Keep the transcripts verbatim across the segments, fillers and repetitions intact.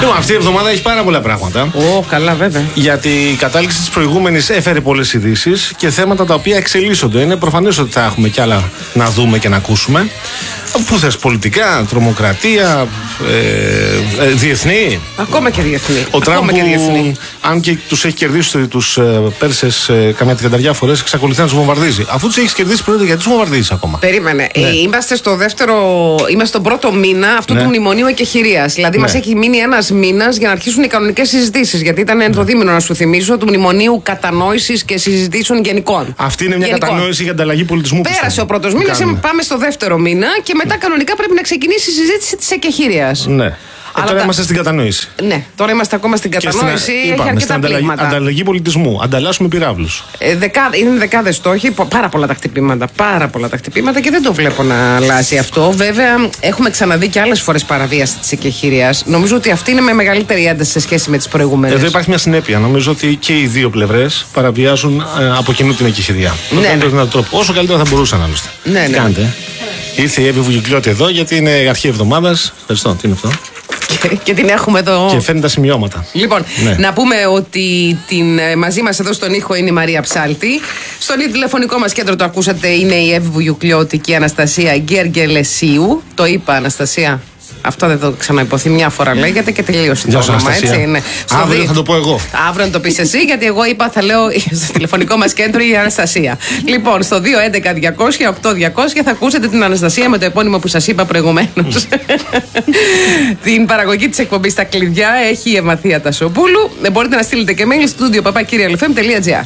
Λοιπόν, αυτή η εβδομάδα έχει πάρα πολλά πράγματα. Ω, oh, καλά, βέβαια. Γιατί η κατάληξη της προηγούμενης έφερε πολλές ειδήσεις και θέματα τα οποία εξελίσσονται. Είναι προφανές ότι θα έχουμε κι άλλα να δούμε και να ακούσουμε. Πού θες, πολιτικά, τρομοκρατία, ε, ε, διεθνή. Ακόμα και διεθνή. Ο Τραμπ, αν και τους έχει κερδίσει τους ε, Πέρσες ε, καμιά τριανταριά φορές, εξακολουθεί να τους βομβαρδίζει. Αφού τους έχει κερδίσει πρώτα, γιατί τους βομβαρδίζει ακόμα. Περίμενε. Ναι. Ε, είμαστε στο δεύτερο, είμαστε στον πρώτο μήνα αυτού ναι. του μνημονίου εκεχηρίας. Δηλαδή, ναι. μας έχει μείνει ένας μήνας για να αρχίσουν οι κανονικές συζητήσεις. Γιατί ήταν ενδοδίμηνο, ναι. να σου θυμίσω, του μνημονίου κατανόησης και συζητήσεων γενικών. Αυτή είναι μια γενικών. κατανόηση για ανταλλαγή πολιτισμού. Πέρασε ο πρώτος μήνας, πάμε στο δεύτερο μήνα και μετά κανονικά πρέπει να ξεκινήσει η συζήτηση της εκεχηρίας. Ναι. Ε, τώρα τα... είμαστε στην κατανόηση. Ναι, τώρα είμαστε ακόμα στην κατανόηση. Στην, έχει είπαμε, αρκετά ανταλλαγή, πλήγματα. Ανταλλαγή πολιτισμού. Ανταλλάσσουμε πυράβλους. Ε, δεκα, είναι δεκάδες στόχοι, πάρα πολλά τα χτυπήματα. Πάρα πολλά τα χτυπήματα και δεν το βλέπω να αλλάζει αυτό. Βέβαια, έχουμε ξαναδεί και άλλες φορές παραβίαση της εκεχηρίας. Νομίζω ότι αυτή είναι με μεγαλύτερη ένταση σε σχέση με τις προηγούμενες. Εδώ υπάρχει μια συνέπεια. Νομίζω ότι και οι δύο πλευρές παραβιάζουν ε, από κοινού την εκεχηρία. Ναι, με τον τρόπο. Όσο καλύτερα θα μπορούσαν άλλωστε. Ναι, ναι. Κάντε. Ήρθε η Εύη Βουγγικλώτη εδώ γιατί είναι αρχή εβδομάδας. Ευχαριστώ. Τι είναι αυτό? Και, και την έχουμε εδώ. Και φαίνεται τα σημειώματα. Λοιπόν, ναι. να πούμε ότι την, μαζί μας εδώ στον ήχο είναι η Μαρία Ψάλτη. Στο τηλεφωνικό μας κέντρο, το ακούσατε, είναι η Εύη Βουγγικλώτη και η Αναστασία Γκεργελεσίου. Το είπα, Αναστασία. Αυτό δεν το ξαναϋποθεί, μια φορά λέγεται και τελείωσε το όνομα, έτσι είναι. Αύριο δι... θα το πω εγώ. Αύριο να το πεις εσύ, γιατί εγώ είπα θα λέω στο τηλεφωνικό μας κέντρο η Αναστασία. Λοιπόν, στο δύο έντεκα διακόσια οκτώ διακόσια θα ακούσετε την Αναστασία με το επώνυμο που σας είπα προηγουμένως. Την παραγωγή της εκπομπής στα κλειδιά έχει η Εμαθία Τασοπούλου. Μπορείτε να στείλετε και mail στο studio παπάκυριαλεφm τελεία gr.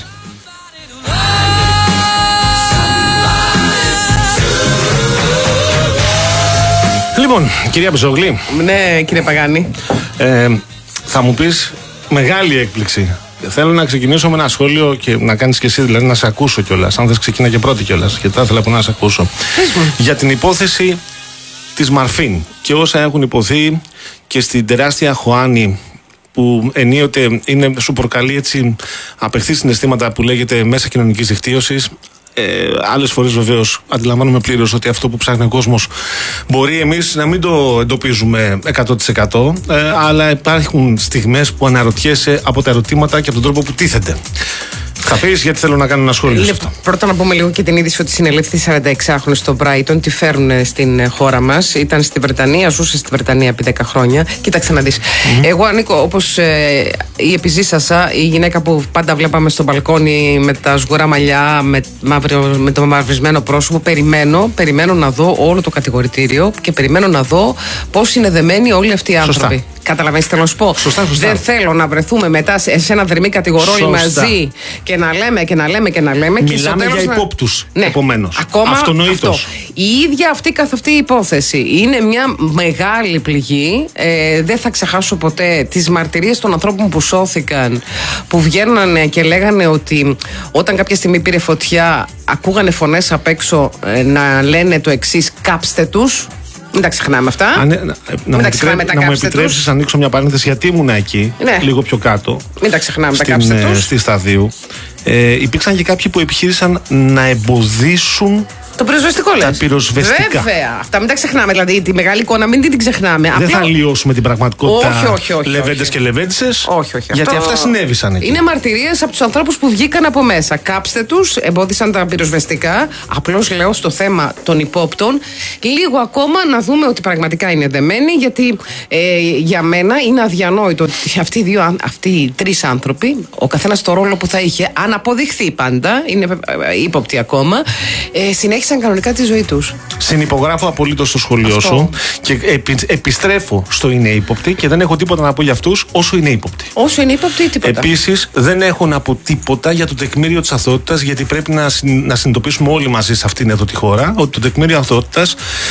Λοιπόν, κυρία Μπεζόγλη. Ναι, κύριε Παγάνη. Ε, θα μου πεις μεγάλη έκπληξη. Θέλω να ξεκινήσω με ένα σχόλιο και να κάνεις και εσύ, δηλαδή να σε ακούσω κιόλας. Αν θες, ξεκινά και πρώτη κιόλας, γιατί θα ήθελα να σε ακούσω. Για την υπόθεση της Μαρφίν και όσα έχουν υποθεί και στην τεράστια Χωάνη, που ενίοτε είναι, σου προκαλεί έτσι απεχθή συναισθήματα που λέγεται μέσα κοινωνικής δικτύωσης. Ε, άλλες φορές βεβαίως αντιλαμβάνομαι πλήρως ότι αυτό που ψάχνει ο κόσμος μπορεί εμείς να μην το εντοπίζουμε εκατό τοις εκατό, ε, αλλά υπάρχουν στιγμές που αναρωτιέσαι από τα ερωτήματα και από τον τρόπο που τίθενται. Θα πεις, γιατί θέλω να κάνω ένα σχόλιο σε αυτό. Πρώτα να πούμε λίγο και την είδηση ότι συνελήφθη σαρανταεξάχρονη στο Brighton. Τη φέρουν στην χώρα μας. Ήταν στη Βρετανία, ζούσε στη Βρετανία επί δέκα χρόνια. Κοίταξε να δεις. Mm-hmm. Εγώ ανήκω, όπως ε, η επιζήσασα, η γυναίκα που πάντα βλέπαμε στο μπαλκόνι με τα σγουρά μαλλιά, με, μαύριο, με το μαυρισμένο πρόσωπο. Περιμένω, περιμένω να δω όλο το κατηγορητήριο και περιμένω να δω πώς είναι δεμένοι όλοι αυτοί οι άνθρωποι. Σωστά. Καταλαβαίνεις, θέλω να σου πω. Σωστά, σωστά. Δεν θέλω να βρεθούμε μετά σε ένα δρυμή κατηγορόλοι μαζί και να λέμε και να λέμε και να λέμε. Μιλάμε και για να... υπόπτους. Ναι. Επομένως. Ακόμα αυτονοήτως. Αυτό. Η ίδια αυτή καθ' αυτή η υπόθεση είναι μια μεγάλη πληγή. Ε, δεν θα ξεχάσω ποτέ τις μαρτυρίες των ανθρώπων που σώθηκαν, που βγαίνανε και λέγανε ότι όταν κάποια στιγμή πήρε φωτιά, ακούγανε φωνές απ' έξω ε, να λένε το εξής: κάψτε τους. Μην τα ξεχνάμε αυτά. Α, ναι, να, να, μου, επιτρέ... να μου επιτρέψεις να ανοίξω μια παρένθεση, γιατί ήμουν εκεί, ναι. λίγο πιο κάτω. Μην τα ξεχνάμε, στην, τα κάψτε τους. Στη Σταδίου. Ε, υπήρξαν και κάποιοι που επιχείρησαν να εμποδίσουν το πυροσβεστικό, λες. Τα πυροσβεστικά. Βέβαια. Αυτά μην τα ξεχνάμε. Δηλαδή τη μεγάλη εικόνα μην την ξεχνάμε. Δεν Απλά... θα αλλοιώσουμε την πραγματικότητα. Όχι, όχι, όχι. Λεβέντες και λεβέντισες. Όχι, όχι. Γιατί αυτό... αυτά συνέβησαν εκεί. Είναι μαρτυρίες από τους ανθρώπους που βγήκαν από μέσα. Κάψτε τους, εμπόδισαν τα πυροσβεστικά. Απλώς λέω στο θέμα των υπόπτων, λίγο ακόμα να δούμε ότι πραγματικά είναι δεμένοι. Γιατί ε, για μένα είναι αδιανόητο ότι αυτοί οι, δύο, αυτοί οι τρεις άνθρωποι, ο καθένας το ρόλο που θα είχε, αν αποδειχθεί πάντα, είναι ύποπτοι ακόμα, ε, συνέχισαν κανονικά τη ζωή τους. Συνυπογράφω απολύτως το σχολείο Αυτό. σου και επι, επιστρέφω στο είναι ύποπτοι και δεν έχω τίποτα να πω για αυτούς όσο είναι ύποπτοι. Όσο είναι ύποπτοι, τίποτα. Επίσης, δεν έχω να πω τίποτα για το τεκμήριο της αθωότητας, γιατί πρέπει να, να συνειδητοποιήσουμε όλοι μαζί σε αυτήν εδώ τη χώρα ότι το τεκμήριο αθωότητας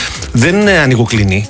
δεν ανοιγοκλίνει.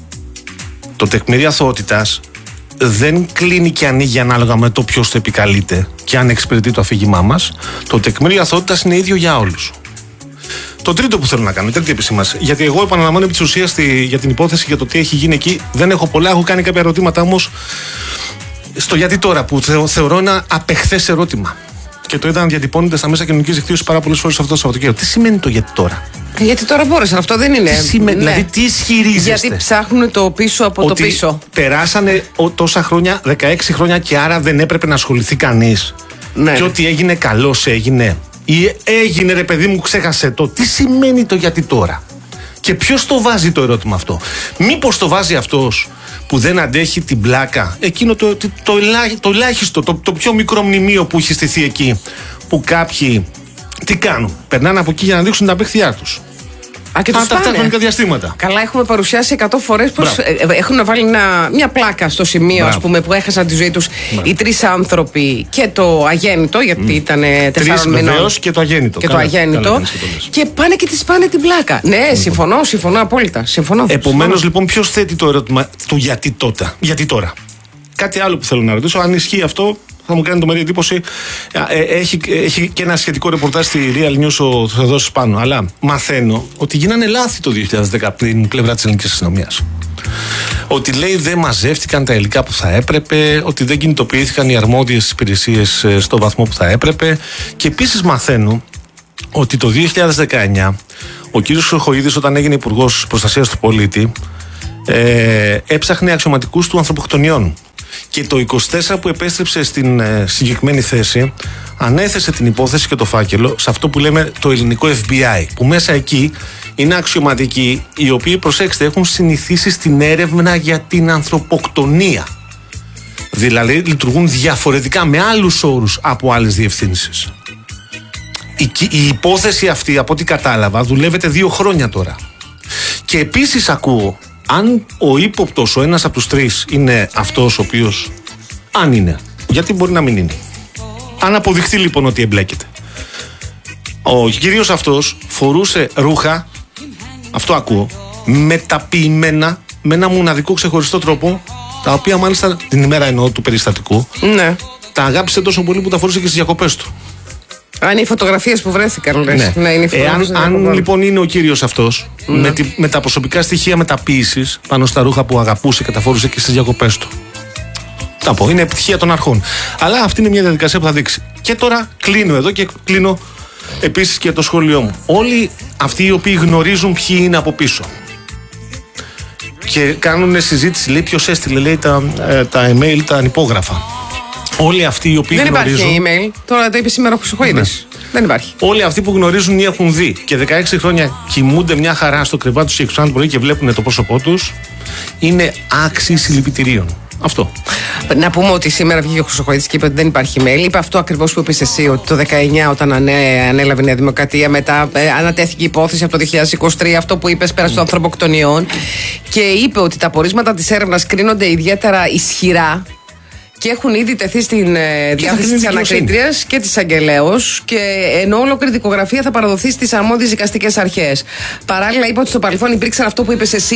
Το τεκμήριο αθωότητας δεν κλείνει και ανοίγει ανάλογα με το ποιος το επικαλείται και αν εξυπηρετεί το αφήγημά μας. Το τεκμήριο αθωότητας είναι ίδιο για όλους. Το τρίτο που θέλω να κάνω, η τρίτη επισήμανση, γιατί εγώ επαναλαμβάνω επί της ουσίας για την υπόθεση για το τι έχει γίνει εκεί, δεν έχω πολλά, έχω κάνει κάποια ερωτήματα όμως στο γιατί τώρα, που θεω, θεωρώ ένα απεχθές ερώτημα. και το είδαν διατυπώνεται στα μέσα κοινωνικής δικτύωσης πάρα πολλές φορές αυτό το Σαββατοκύριακο. Τι σημαίνει το γιατί τώρα? Γιατί τώρα μπόρεσαν, αυτό δεν είναι. Τι σημαίνει, ναι. Δηλαδή, τι ισχυρίζεστε? Γιατί ψάχνουν το πίσω από ότι το πίσω. Περάσανε τόσα χρόνια, δεκαέξι χρόνια, και άρα δεν έπρεπε να ασχοληθεί κανείς. Ναι. Και ότι έγινε καλώς έγινε. Ή έγινε, ρε παιδί μου, ξέχασε το. Τι σημαίνει το γιατί τώρα? Και ποιος το βάζει το ερώτημα αυτό? Μήπως το βάζει αυτός που δεν αντέχει την πλάκα, εκείνο το, το, το, το ελάχιστο, το, το πιο μικρό μνημείο που έχει στηθεί εκεί, που κάποιοι τι κάνουν? Περνάνε από εκεί για να δείξουν τα παίχτιά τους. Α, και αυτά τα χρονικά διαστήματα. Καλά, έχουμε παρουσιάσει εκατό φορές πως έχουν βάλει ένα, μια πλάκα στο σημείο, ας πούμε, που έχασαν τη ζωή τους οι τρεις άνθρωποι και το αγέννητο, γιατί mm. ήταν τεσσάρων μηνών. Και το αγέννητο. Και, καλά, το αγέννητο καλά, και, και πάνε και τις πάνε την πλάκα. Ναι, mm. συμφωνώ, συμφωνώ απόλυτα. Συμφωνώ. Επομένως, λοιπόν, ποιος θέτει το ερώτημα του γιατί τότε, γιατί τώρα? Κάτι άλλο που θέλω να ρωτήσω, αν ισχύει αυτό, θα μου κάνει το μερή εντύπωση. Έχει, έχει και ένα σχετικό ρεπορτάζ στη Real News ο Θεοδόσης πάνω. Αλλά μαθαίνω ότι γίνανε λάθη το δύο χιλιάδες δέκα από την πλευρά της ελληνικής αστυνομίας. Ότι λέει δεν μαζεύτηκαν τα υλικά που θα έπρεπε, ότι δεν κινητοποιήθηκαν οι αρμόδιες υπηρεσίες στο βαθμό που θα έπρεπε. Και επίσης μαθαίνω ότι το δύο χιλιάδες δεκαεννιά ο κύριος Χρυσοχοΐδης, όταν έγινε υπουργός προστασίας του πολίτη, ε, έψαχνε αξιωματικούς του ανθρωποκτονιών. Και το είκοσι τέσσερα που επέστρεψε στην ε, συγκεκριμένη θέση, ανέθεσε την υπόθεση και το φάκελο σε αυτό που λέμε το ελληνικό εφ μπι άι, που μέσα εκεί είναι αξιωματικοί οι οποίοι, προσέξτε, έχουν συνηθίσει στην έρευνα για την ανθρωποκτονία. Δηλαδή λειτουργούν διαφορετικά, με άλλους όρους από άλλες διευθύνσεις. Η, η υπόθεση αυτή, από ό,τι κατάλαβα, δουλεύεται δύο χρόνια τώρα. Και επίσης ακούω, αν ο ύποπτος, ο ένας από τους τρεις, είναι αυτός ο οποίος, αν είναι, γιατί μπορεί να μην είναι, αν αποδειχθεί λοιπόν ότι εμπλέκεται, ο κύριος αυτός φορούσε ρούχα, αυτό ακούω, μεταποιημένα με ένα μοναδικό ξεχωριστό τρόπο, τα οποία μάλιστα την ημέρα εννοώ του περιστατικού, ναι, τα αγάπησε τόσο πολύ που τα φορούσε και στις διακοπές του. Αν είναι οι φωτογραφίες που βρέθηκαν, λες. Ναι. Ναι, είναι οι φωτογραφίες. Εάν, αν λοιπόν είναι ο κύριος αυτός, ναι, με, τη, με τα προσωπικά στοιχεία μεταποίησης πάνω στα ρούχα που αγαπούσε και τα φορούσε και στις διακοπές του. Θα πω, είναι επιτυχία των αρχών. Αλλά αυτή είναι μια διαδικασία που θα δείξει. Και τώρα κλείνω εδώ και κλείνω επίσης και το σχόλιο μου. Όλοι αυτοί οι οποίοι γνωρίζουν ποιοι είναι από πίσω και κάνουν συζήτηση, λέει ποιος έστειλε, λέει τα, ε, τα email, τα ανυπόγραφα. Όλοι αυτοί οι οποίοι δεν γνωρίζουν. Δεν υπάρχει email. Τώρα το είπε σήμερα ο Χρυσοχοΐδης. Ναι. Δεν υπάρχει. Όλοι αυτοί που γνωρίζουν ή έχουν δει και δεκαέξι χρόνια κοιμούνται μια χαρά στο κρεβάτι τους και εξωάνουν πρωί και βλέπουν το πρόσωπό τους, είναι άξιοι συλληπιτηρίων. Αυτό. Να πούμε ότι σήμερα βγήκε ο Χρυσοχοΐδης και είπε ότι δεν υπάρχει email. Είπε αυτό ακριβώς που είπες εσύ, ότι το δεκαεννιά, όταν ανέ, ανέλαβε η Νέα Δημοκρατία, μετά ε, ανατέθηκε η υπόθεση από το δύο χιλιάδες είκοσι τρία, αυτό που είπες πέρασε των ανθρωποκτονιών. Και είπε ότι τα πορίσματα της έρευνας κρίνονται ιδιαίτερα ισχυρά και έχουν ήδη τεθεί στην ε, διάθεση της ανακρίτριας και της αγγελέως, και ενώ ολόκληρη δικογραφία θα παραδοθεί στις αρμόδιες δικαστικές αρχές. Παράλληλα, είπε ότι στο παρελθόν υπήρξαν αυτό που είπες εσύ,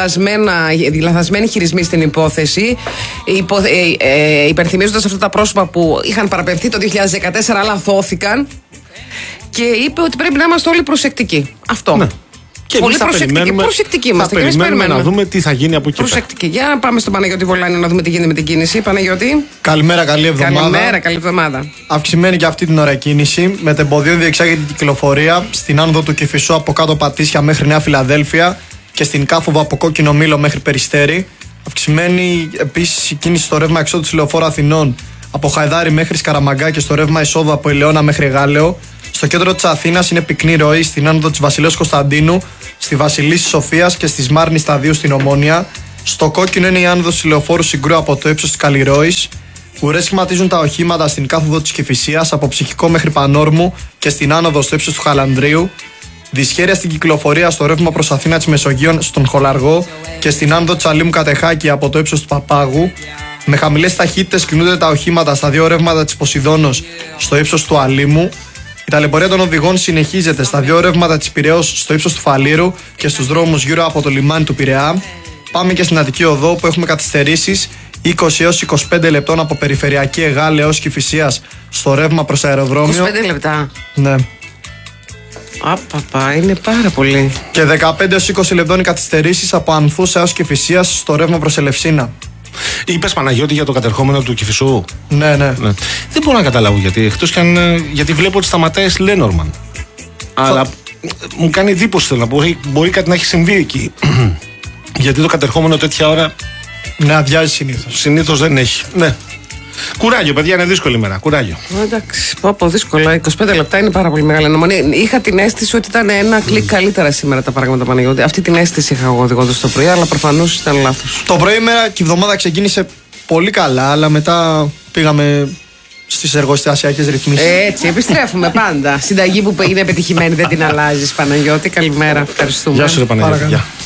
λανθασμένοι χειρισμοί στην υπόθεση, υπο, ε, ε, υπενθυμίζοντας αυτά τα πρόσωπα που είχαν παραπευθεί το δύο χιλιάδες δεκατέσσερα, αλλά αθώθηκαν. Και είπε ότι πρέπει να είμαστε όλοι προσεκτικοί. Αυτό. Ναι. Και πολύ προσεκτικοί, προσεκτικοί είμαστε. Θα περιμένουμε, περιμένουμε να δούμε τι θα γίνει από εκεί. Προσεκτικοί. Για να πάμε στον Παναγιώτη Βολάνη να δούμε τι γίνεται με την κίνηση. Παναγιώτη. Καλημέρα, καλή εβδομάδα. Καλημέρα, καλή εβδομάδα. Αυξημένη και αυτή την ώρα κίνηση. Με τεμποδίων διεξάγεται την κυκλοφορία στην άνοδο του Κηφισού από κάτω Πατήσια μέχρι Νέα Φιλαδέλφια και στην Κάφοβα από Κόκκινο Μήλο μέχρι Περιστέρι. Αυξημένη επίσης η κίνηση στο ρεύμα εξόδου της Λεωφόρου Αθηνών από Χαϊδάρι μέχρι Σκαραμαγκά και στο ρεύμα εισόδου από Ελαιώνα μέχρι Γάλεο. Στο κέντρο της Αθήνας είναι πυκνή ροή στην άνοδο της Βασιλέως Κωνσταντίνου, στη Βασιλίσσης Σοφίας και στη Σμάρνη Σταδίου στην Ομόνια. Στο κόκκινο είναι η άνοδος της Λεωφόρου Συγκρού από το ύψος της Καλλιρόης. Ουρές σχηματίζουν τα οχήματα στην κάθοδο της Κηφισίας από Ψυχικό μέχρι Πανόρμου και στην άνοδο στο ύψος του Χαλανδρίου. Δυσχέρεια στην κυκλοφορία στο ρεύμα προς Αθήνα της Μεσογείων στον Χολαργό και στην άνοδο της Αλήμου Κατεχάκη από το ύψος του Παπάγου. Με χαμηλές ταχύτητες κινούνται τα οχήματα στα δύο ρεύματα της Ποσειδώνος στο ύψος του Αλήμου. Η ταλαιπωρία των οδηγών συνεχίζεται στα δύο ρεύματα της Πειραιώς στο ύψος του Φαλήρου και στους δρόμους γύρω από το λιμάνι του Πειραιά. Πάμε και στην Αττική Οδό που έχουμε καθυστερήσεις είκοσι έως είκοσι πέντε λεπτών από περιφερειακή Εγάλη έως Κηφισίας στο ρεύμα προς αεροδρόμιο. είκοσι πέντε λεπτά. Ναι. Απαπα, είναι πάρα πολύ. Και δεκαπέντε έως είκοσι λεπτών οι καθυστερήσεις από Ανθούσα έως Κηφισίας στο ρεύμα προς Ελευσίνα. Είπες Παναγιώτη για το κατερχόμενο του Κηφισού. Ναι, ναι. Ναι. Δεν μπορώ να καταλάβω γιατί. Εκτός κι αν. Γιατί βλέπω ότι σταματάει στη Λένορμαν. Αλλά μου κάνει εντύπωση θέλω να πω. Μπορεί, μπορεί κάτι να έχει συμβεί εκεί. Γιατί το κατερχόμενο τέτοια ώρα. Ναι, αδειάζει συνήθως. Συνήθως δεν έχει. Ναι. Κουράγιο, παιδιά, είναι δύσκολη μέρα. Κουράγιο. Εντάξει, πω πω δύσκολα. είκοσι πέντε λεπτά είναι πάρα πολύ μεγάλη αναμονή. Είχα την αίσθηση ότι ήταν ένα κλικ καλύτερα σήμερα τα πράγματα, Παναγιώτη. Αυτή την αίσθηση είχα εγώ οδηγώντας το πρωί, αλλά προφανώς ήταν λάθος. Το πρωί μέρα και η εβδομάδα ξεκίνησε πολύ καλά, αλλά μετά πήγαμε στις εργοστασιακές ρυθμίσεις. Έτσι, επιστρέφουμε πάντα. Συνταγή που είναι πετυχημένη δεν την αλλάζεις, Παναγιώτη. Καλημέρα. Ευχαριστούμε. Γεια σου, ρε Παναγιώτη.